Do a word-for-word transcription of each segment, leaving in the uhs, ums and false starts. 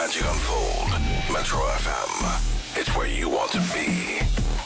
magic unfold. Metro F M. It's where you want to be.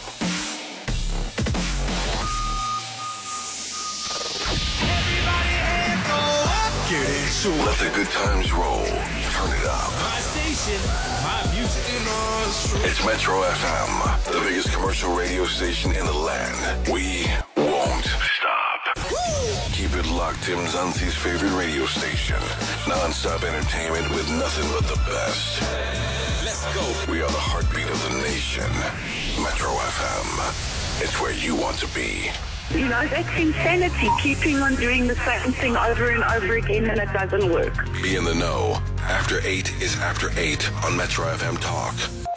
Get into it. Let the good times roll. Turn it up. My station, my music. It's Metro F M, the biggest commercial radio station in the land. We won't stop. Woo! Keep it locked, Tim Zanzi's favorite radio station. Non-stop entertainment with nothing but the best. Let's go. We are the heartbeat of the nation. Metro F M. It's where you want to be. You know, that's insanity, keeping on doing the same thing over and over again, and it doesn't work. Be in the know. After eight is After eight on Metro F M Talk.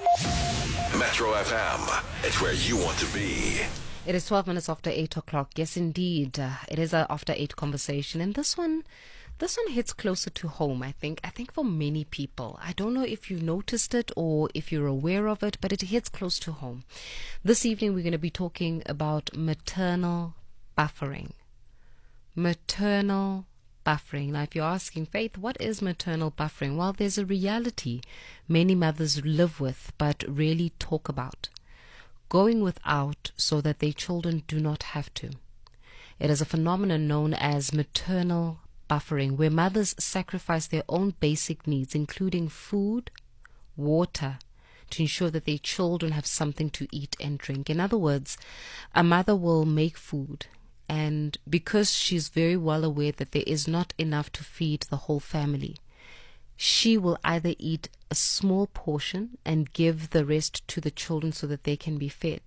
Metro F M, it's where you want to be. It is twelve minutes after eight o'clock. Yes, indeed. Uh, it is a after eight conversation. And this one, this one hits closer to home, I think. I think for many people. I don't know if you've noticed it or if you're aware of it, but it hits close to home. This evening, we're going to be talking about maternal buffering. Maternal buffering. Now, if you're asking, Faith, what is maternal buffering? Well, there's a reality many mothers live with, but rarely talk about. Going without so that their children do not have to. It is a phenomenon known as maternal buffering, where mothers sacrifice their own basic needs, including food, water, to ensure that their children have something to eat and drink. In other words, a mother will make food, and because she's very well aware that there is not enough to feed the whole family, she will either eat a small portion and give the rest to the children so that they can be fed,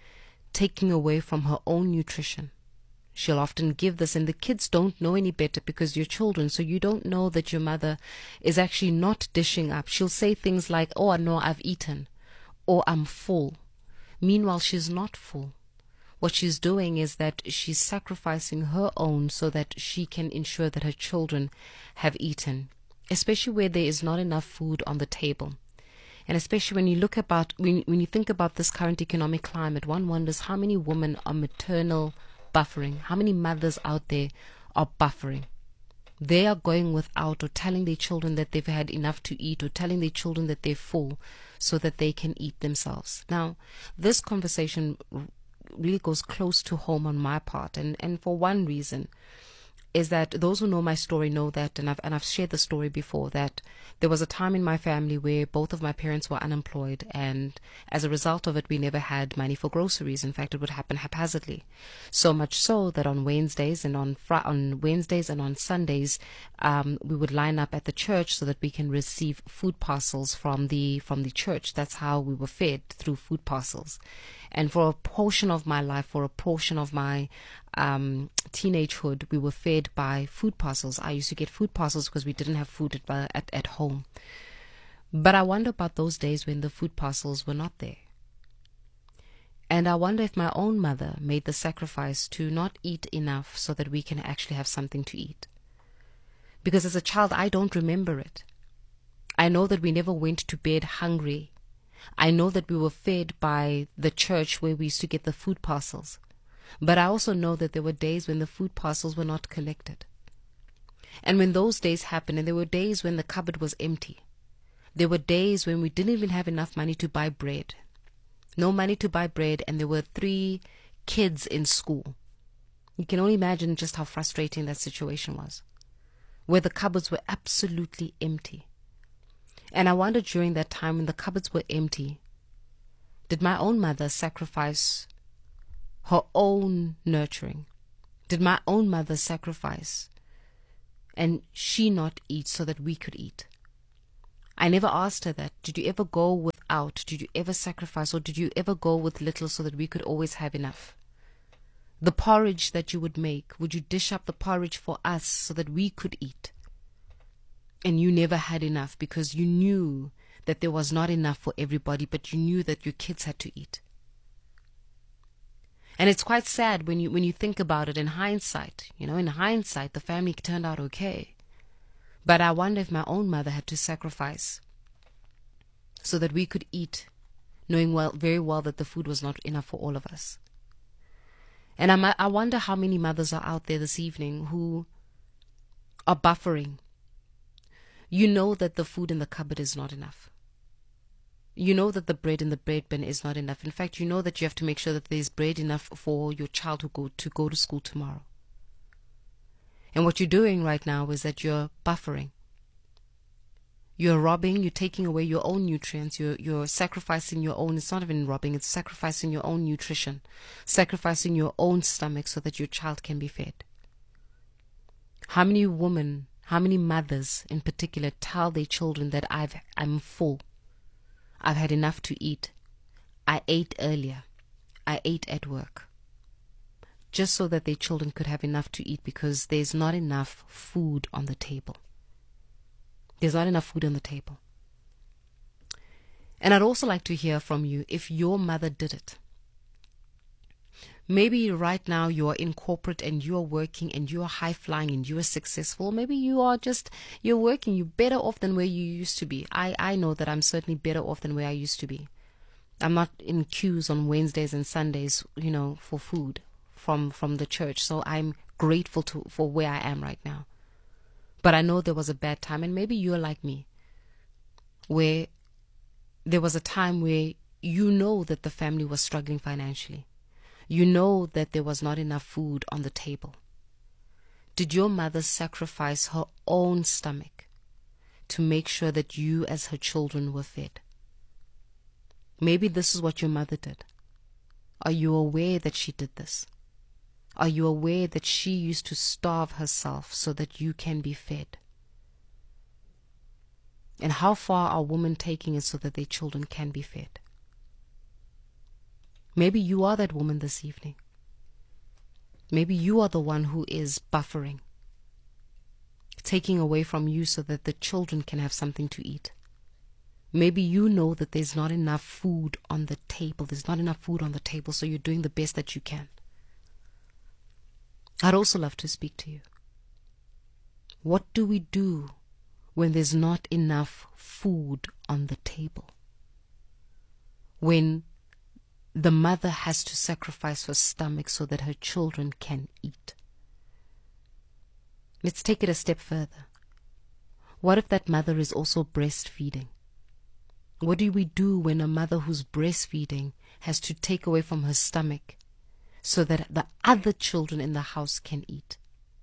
taking away from her own nutrition. She'll often give this, and the kids don't know any better because you're children, so you don't know that your mother is actually not dishing up. She'll say things like, oh, no, I've eaten, or I'm full. Meanwhile, she's not full. What she's doing is that she's sacrificing her own so that she can ensure that her children have eaten, especially where there is not enough food on the table. And especially when you look about, when, when you think about this current economic climate, one wonders how many women are maternal buffering. How many mothers out there are buffering? They are going without, or telling their children that they've had enough to eat, or telling their children that they're full so that they can eat themselves. Now, this conversation really goes close to home on my part, and, and for one reason is that those who know my story know that, and I've, and I've shared the story before, that there was a time in my family where both of my parents were unemployed, and as a result of it, we never had money for groceries. In fact, it would happen haphazardly. So much so that on Wednesdays and on fr- on Wednesdays and on Sundays, um, we would line up at the church so that we can receive food parcels from the from the church. That's how we were fed, through food parcels. And for a portion of my life, for a portion of my um, teenagehood, we were fed by food parcels. I used to get food parcels because we didn't have food at, at, at home. But I wonder about those days when the food parcels were not there. And I wonder if my own mother made the sacrifice to not eat enough so that we can actually have something to eat. Because as a child, I don't remember it. I know that we never went to bed hungry. I know that we were fed by the church where we used to get the food parcels. But I also know that there were days when the food parcels were not collected. And when those days happened, and there were days when the cupboard was empty. There were days when we didn't even have enough money to buy bread. No money to buy bread, and there were three kids in school. You can only imagine just how frustrating that situation was, where the cupboards were absolutely empty. And I wondered during that time when the cupboards were empty, did my own mother sacrifice her own nurturing? Did my own mother sacrifice and she not eat so that we could eat? I never asked her that. Did you ever go without? Did you ever sacrifice, or did you ever go with little so that we could always have enough? The porridge that you would make, would you dish up the porridge for us so that we could eat? And you never had enough because you knew that there was not enough for everybody, but you knew that your kids had to eat. And it's quite sad when you when you think about it in hindsight. You know, in hindsight, the family turned out okay. But I wonder if my own mother had to sacrifice so that we could eat, knowing well, very well that the food was not enough for all of us. And I, I wonder how many mothers are out there this evening who are buffering, You know that the food in the cupboard is not enough. You know that the bread in the bread bin is not enough. In fact, you know that you have to make sure that there's bread enough for your child who go to go to school tomorrow. And what you're doing right now is that you're buffering. You're robbing, you're taking away your own nutrients, you're, you're sacrificing your own, it's not even robbing, it's sacrificing your own nutrition, sacrificing your own stomach so that your child can be fed. How many women, how many mothers in particular tell their children that I've, I'm full, I've had enough to eat, I ate earlier, I ate at work, just so that their children could have enough to eat because there's not enough food on the table. There's not enough food on the table. And I'd also like to hear from you if your mother did it. Maybe right now you are in corporate and you are working and you are high flying and you are successful. Maybe you are just, you're working, you're better off than where you used to be. I, I know that I'm certainly better off than where I used to be. I'm not in queues on Wednesdays and Sundays, you know, for food from, from the church. So I'm grateful to, for where I am right now. But I know there was a bad time, and maybe you're like me, where there was a time where you know that the family was struggling financially. You know that there was not enough food on the table. Did your mother sacrifice her own stomach to make sure that you as her children were fed? Maybe this is what your mother did. Are you aware that she did this? Are you aware that she used to starve herself so that you can be fed? And how far are women taking it so that their children can be fed? Maybe you are that woman this evening. Maybe you are the one who is buffering, taking away from you so that the children can have something to eat. Maybe you know that there's not enough food on the table. There's not enough food on the table, so you're doing the best that you can. I'd also love to speak to you. What do we do when there's not enough food on the table? When the mother has to sacrifice her stomach so that her children can eat? Let's take it a step further. What if that mother is also breastfeeding? What do we do when a mother who's breastfeeding has to take away from her stomach so that the other children in the house can eat?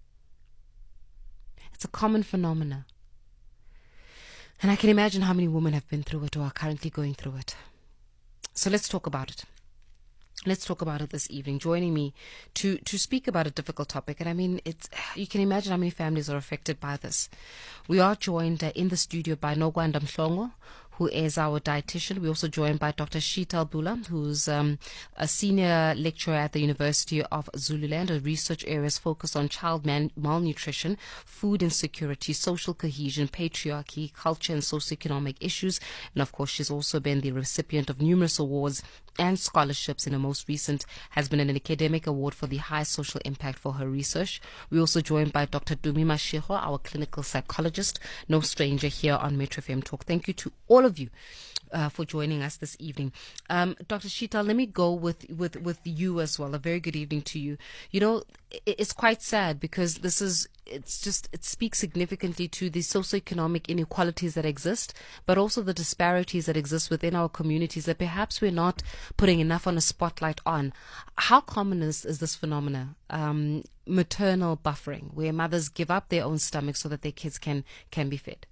It's a common phenomenon. And I can imagine how many women have been through it or are currently going through it. So let's talk about it. Let's talk about it this evening. Joining me to, to speak about a difficult topic. And I mean, it's you can imagine how many families are affected by this. We are joined uh, in the studio by Nogwanda Mhlongo, who is our dietitian. We're also joined by Doctor Sheetal Bula, who's um, a senior lecturer at the University of Zululand. Her research areas focus on child man- malnutrition, food insecurity, social cohesion, patriarchy, culture and socioeconomic issues. And of course, she's also been the recipient of numerous awards and scholarships. In the most recent has been an academic award for the high social impact for her research. We're also joined by Doctor Dumi Mashego, our clinical psychologist, no stranger here on Metro F M Talk. Thank you to all of you uh, for joining us this evening. Um, Doctor Sheetal, let me go with, with, with you as well. A very good evening to you. You know, it, it's quite sad because this is, it's just, it speaks significantly to the socioeconomic inequalities that exist, but also the disparities that exist within our communities that perhaps we're not putting enough on a spotlight on. How common is, is this phenomena, um, maternal buffering, where mothers give up their own stomachs so that their kids can, can be fed?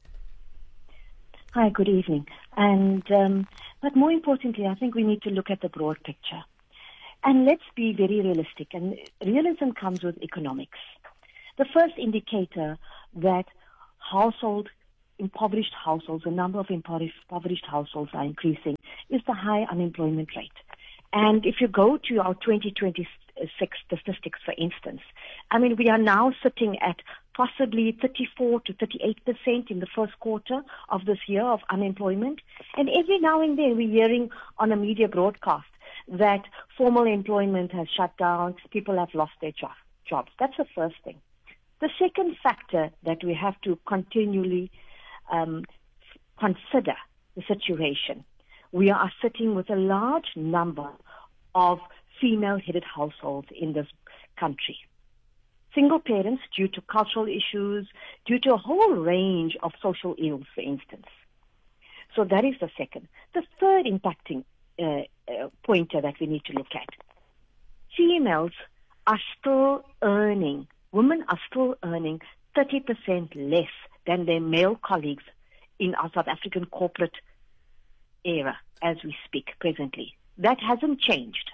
Hi, good evening. And um, but more importantly, I think we need to look at the broad picture. And let's be very realistic. And realism comes with economics. The first indicator that household, impoverished households, the number of impoverished, impoverished households are increasing is the high unemployment rate. And if you go to our twenty twenty-six statistics, for instance, I mean, we are now sitting at possibly thirty-four to thirty-eight percent in the first quarter of this year of unemployment. And every now and then we're hearing on a media broadcast that formal employment has shut down, people have lost their jo- jobs. That's the first thing. The second factor that we have to continually um, consider the situation. We are sitting with a large number of female-headed households in this country. single parents due to cultural issues, due to a whole range of social ills, for instance. So that is the second. The third impacting uh, uh, pointer that we need to look at. Females are still earning, women are still earning thirty percent less than their male colleagues in our South African corporate era as we speak presently. That hasn't changed.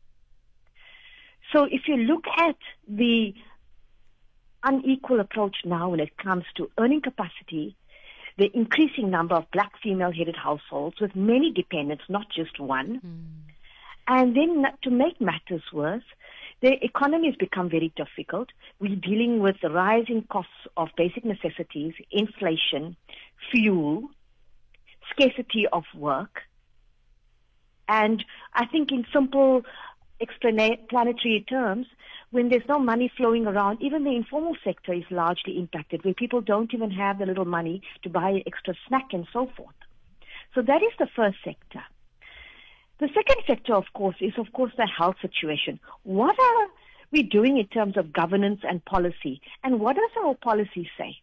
So if you look at the unequal approach now when it comes to earning capacity, the increasing number of black female-headed households with many dependents, not just one. Mm. And then to make matters worse, the economy has become very difficult. We're dealing with the rising costs of basic necessities, inflation, fuel, scarcity of work. And I think in simple explanatory terms, when there's no money flowing around, even the informal sector is largely impacted, where people don't even have the little money to buy an extra snack and so forth. So that is the first sector. The second sector, of course, is, of course, the health situation. What are we doing in terms of governance and policy? And what does our policy say?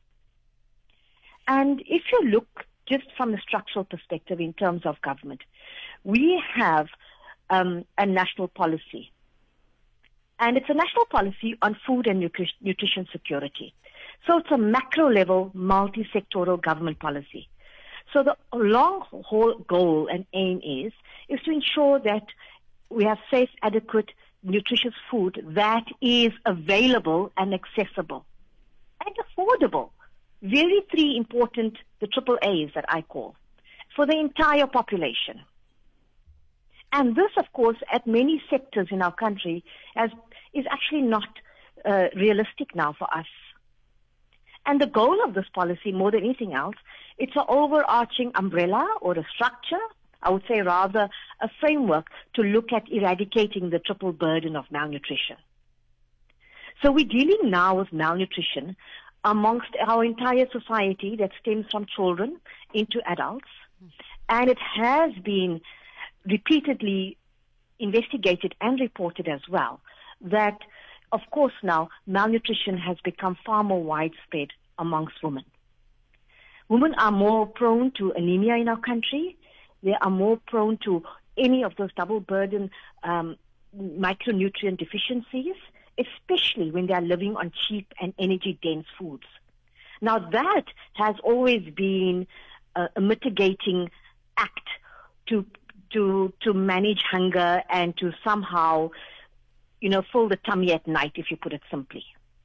And if you look just from the structural perspective in terms of government, we have um, a national policy. And it's a national policy on food and nutri- nutrition security. So it's a macro level, multi-sectoral government policy. So the long haul goal and aim is, is to ensure that we have safe, adequate, nutritious food that is available and accessible and affordable. Very three important, the triple A's that I call, for the entire population. And this, of course, at many sectors in our country has, is actually not uh, realistic now for us. And the goal of this policy, more than anything else, it's an overarching umbrella or a structure, I would say rather a framework to look at eradicating the triple burden of malnutrition. So we're dealing now with malnutrition amongst our entire society that stems from children into adults. And it has been repeatedly investigated and reported as well that, of course, now malnutrition has become far more widespread amongst women. Women are more prone to anemia in our country. They are more prone to any of those double burden um, micronutrient deficiencies, especially when they are living on cheap and energy-dense foods. Now, that has always been a, a mitigating act to to to manage hunger and to somehow, you know, fill the tummy at night, if you put it simply.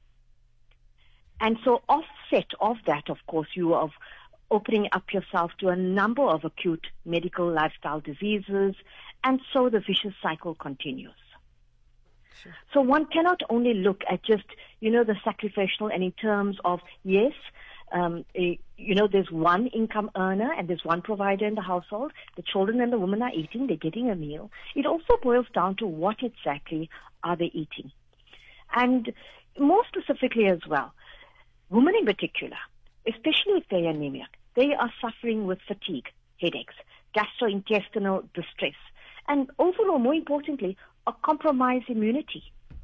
And so offset of that, of course, you are opening up yourself to a number of acute medical lifestyle diseases, and so the vicious cycle continues. Sure. So one cannot only look at just, you know, the sacrificial and in terms of, yes, um, a, you know, there's one income earner and there's one provider in the household. The children and the women are eating, they're getting a meal. It also boils down to what exactly are they eating. And more specifically as well, women in particular, especially if they're anemic, they are suffering with fatigue, headaches, gastrointestinal distress, and overall, more importantly, a compromised immunity.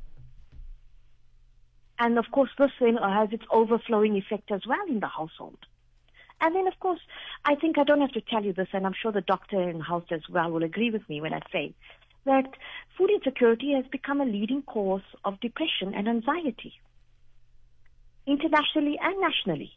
And of course, this then has its overflowing effect as well in the household. And then, of course, I think I don't have to tell you this, and I'm sure the doctor in the house as well will agree with me when I say that food insecurity has become a leading cause of depression and anxiety, internationally and nationally.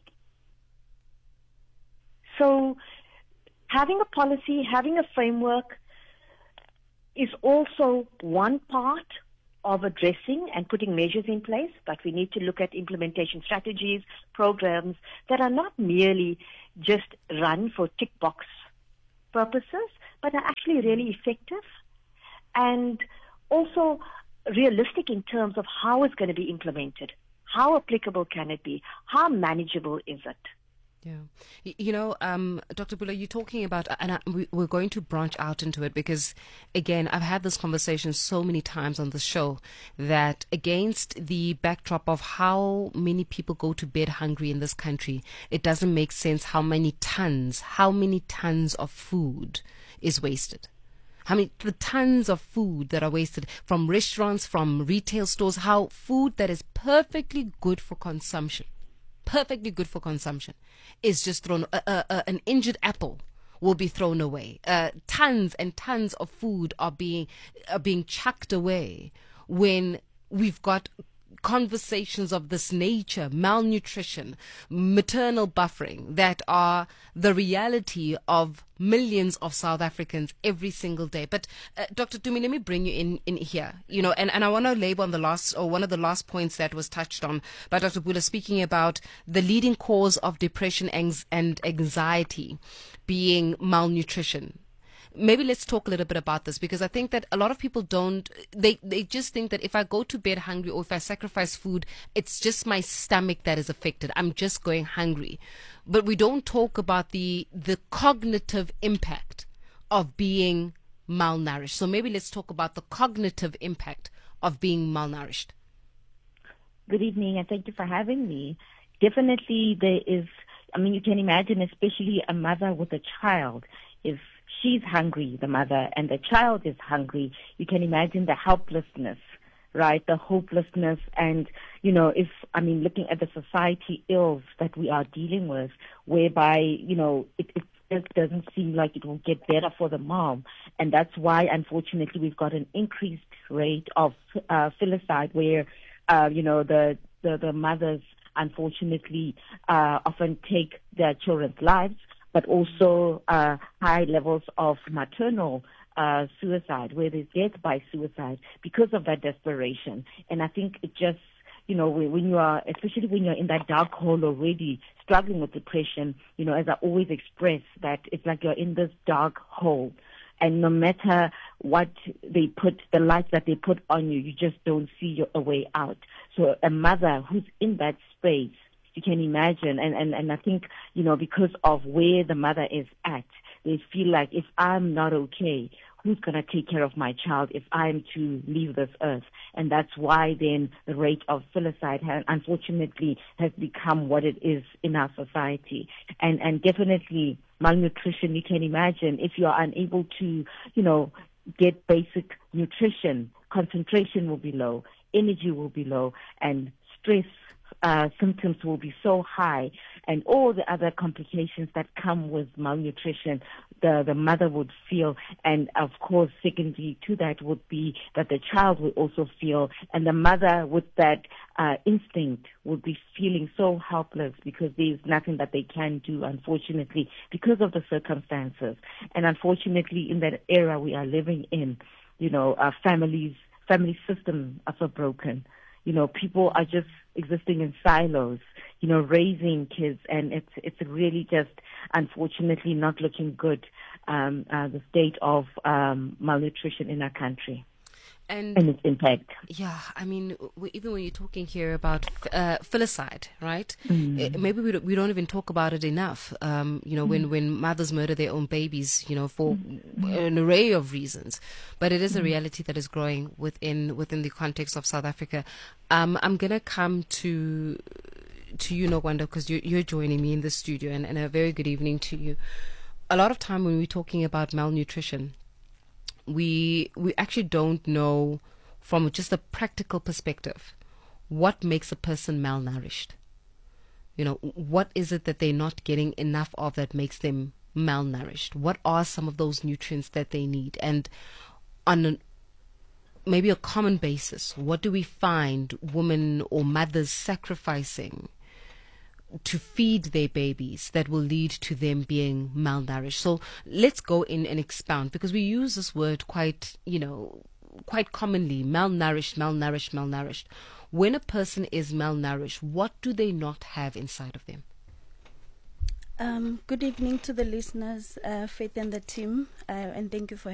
So having a policy, having a framework is also one part of addressing and putting measures in place, but we need to look at implementation strategies, programs that are not merely just run for tick box purposes, but are actually really effective and also realistic in terms of how it's going to be implemented. How applicable can it be? How manageable is it? Yeah. You know, um, Doctor Pula, you're talking about, and I, we, we're going to branch out into it because, again, I've had this conversation so many times on the show that against the backdrop of how many people go to bed hungry in this country, it doesn't make sense how many tons, how many tons of food is wasted. I mean, the tons of food that are wasted from restaurants, from retail stores, how food that is perfectly good for consumption, perfectly good for consumption, is just thrown, uh, uh, uh, an injured apple will be thrown away. Uh, tons and tons of food are being, are being chucked away when we've got conversations of this nature, malnutrition, maternal buffering, that are the reality of millions of South Africans every single day. But uh, Doctor Tumi, let me bring you in, in here, you know, and, and I want to labor on the last, or one of the last points that was touched on by Doctor Bula, speaking about the leading cause of depression anx- and anxiety being malnutrition. Maybe let's talk a little bit about this, because I think that a lot of people don't, they, they just think that if I go to bed hungry or if I sacrifice food, it's just my stomach that is affected. I'm just going hungry. But we don't talk about the, the cognitive impact of being malnourished. So maybe let's talk about the cognitive impact of being malnourished. Good evening, and thank you for having me. Definitely there is, I mean, you can imagine, especially a mother with a child, if she's hungry, the mother, and the child is hungry, you can imagine the helplessness, right? The hopelessness. And, you know, if, I mean, looking at the society ills that we are dealing with, whereby, you know, it, it just doesn't seem like it will get better for the mom. And that's why, unfortunately, we've got an increased rate of uh, filicide where, uh, you know, the, the, the mothers, unfortunately, uh, often take their children's lives, but also uh, high levels of maternal uh, suicide, where there's death by suicide because of that desperation. And I think it just, you know, when you are, especially when you're in that dark hole already, struggling with depression, you know, as I always express, that it's like you're in this dark hole. And no matter what they put, the light that they put on you, you just don't see your, a way out. So a mother who's in that space, you can imagine, and, and, and I think, you know, because of where the mother is at, they feel like, if I'm not okay, who's going to take care of my child if I'm to leave this earth? And that's why then the rate of filicide, has, unfortunately, has become what it is in our society. And, and definitely malnutrition, you can imagine, if you are unable to, you know, get basic nutrition, concentration will be low, energy will be low, and stress Uh, symptoms will be so high, and all the other complications that come with malnutrition, the, the mother would feel. And of course, secondly to that would be that the child would also feel, and the mother with that uh, instinct would be feeling so helpless, because there's nothing that they can do, unfortunately, because of the circumstances. And unfortunately, in that era we are living in, you know, our families, family systems are so broken. You know, people are just existing in silos, you know, raising kids, and it's it's really just, unfortunately, not looking good, um, uh, the state of um, malnutrition in our country. And, and its impact. Yeah, I mean, we, even when you're talking here about uh, filicide, right? Mm. It, maybe we don't, we don't even talk about it enough. Um, you know, mm. when, when mothers murder their own babies, you know, for mm. an array of reasons. But it is mm. a reality that is growing within within the context of South Africa. Um, I'm gonna come to to you, Nogwanda, because you, you're joining me in the studio, and, and a very good evening to you. A lot of time when we're talking about malnutrition, we we actually don't know, from just a practical perspective, what makes a person malnourished. You know, what is it that they're not getting enough of that makes them malnourished? What are some of those nutrients that they need? And on an, maybe a common basis, what do we find women or mothers sacrificing to feed their babies that will lead to them being malnourished? So let's go in and expound, because we use this word quite, you know, quite commonly, malnourished, malnourished, malnourished. When a person is malnourished, what do they not have inside of them? Um, good evening to the listeners, uh, Faith and the team, uh, and thank you for